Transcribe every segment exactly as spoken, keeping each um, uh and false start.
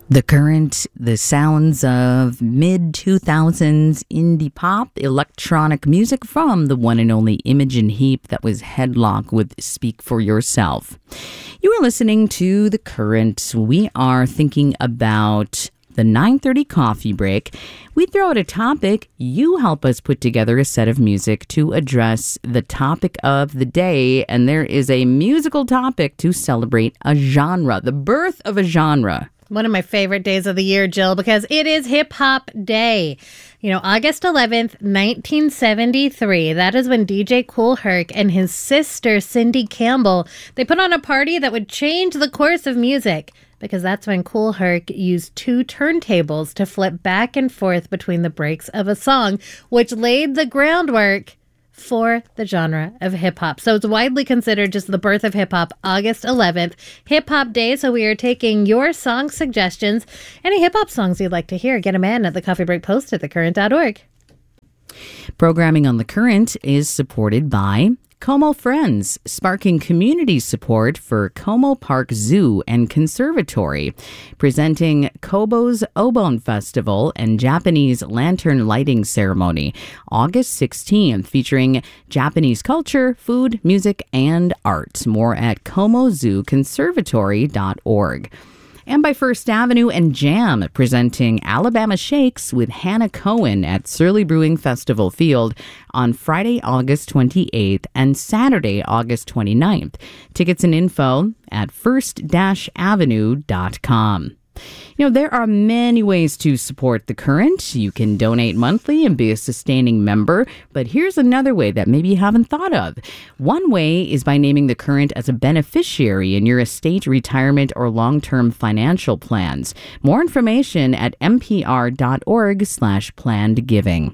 The Current, the sounds of mid two thousands indie pop, electronic music from the one and only Imogen Heap that was Headlock with Speak for Yourself. You are listening to The Current. We are thinking about the nine thirty coffee break. We throw out a topic. You help us put together a set of music to address the topic of the day. And there is a musical topic to celebrate a genre, the birth of a genre. One of my favorite days of the year, Jill, because it is Hip Hop Day. You know, August eleventh, nineteen seventy-three. That is when D J Kool Herc and his sister, Cindy Campbell, they put on a party that would change the course of music. Because that's when Kool Herc used two turntables to flip back and forth between the breaks of a song, which laid the groundwork for the genre of hip-hop. So it's widely considered just the birth of hip-hop, August eleventh, Hip-Hop Day. So we are taking your song suggestions. Any hip-hop songs you'd like to hear, get them in at the Coffee Break Post at the current dot org. Programming on The Current is supported by Como Friends, sparking community support for Como Park Zoo and Conservatory, presenting Kobo's Obon Festival and Japanese Lantern Lighting Ceremony, August sixteenth, featuring Japanese culture, food, music, and art. More at como zoo conservatory dot org. And by First Avenue and Jam, presenting Alabama Shakes with Hannah Cohen at Surly Brewing Festival Field on Friday, August twenty-eighth and Saturday, August twenty-ninth. Tickets and info at first avenue dot com. You know, there are many ways to support The Current. You can donate monthly and be a sustaining member, but here's another way that maybe you haven't thought of. One way is by naming The Current as a beneficiary in your estate, retirement, or long-term financial plans. More information at npr.org slash planned giving.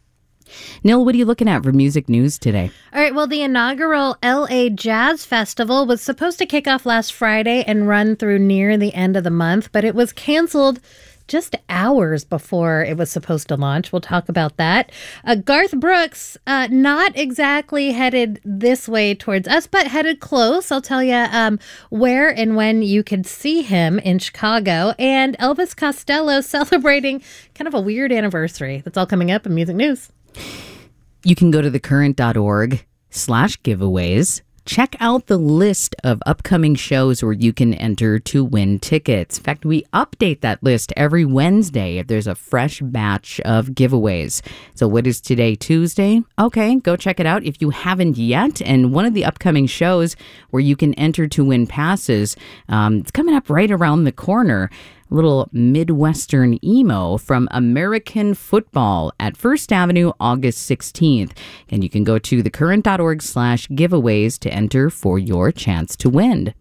Nil, what are you looking at for music news today? All right, well, the inaugural L A Jazz Festival was supposed to kick off last Friday and run through near the end of the month, but it was canceled just hours before it was supposed to launch. We'll talk about that. Uh, Garth Brooks, uh, not exactly headed this way towards us, but headed close. I'll tell you um, where and when you could see him in Chicago. And Elvis Costello celebrating kind of a weird anniversary. That's all coming up in Music News. You can go to thecurrent.org slash giveaways. Check out the list of upcoming shows where you can enter to win tickets. In fact, we update that list every Wednesday if there's a fresh batch of giveaways. So what is today, Tuesday? Okay, go check it out if you haven't yet. And one of the upcoming shows where you can enter to win passes, um, it's coming up right around the corner. Little Midwestern emo from American Football at First Avenue, August sixteenth. And you can go to thecurrent.org slash giveaways to enter for your chance to win.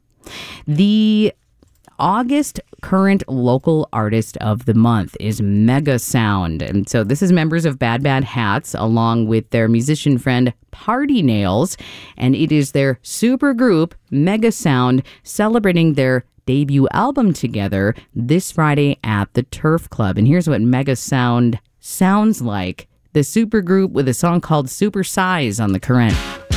The August Current Local Artist of the Month is Mega Sound. And so this is members of Bad Bad Hats along with their musician friend Party Nails. And it is their super group, Mega Sound, celebrating their debut album together this Friday at the Turf Club. And here's what Mega Sound sounds like. The supergroup with a song called Super Size on The Current.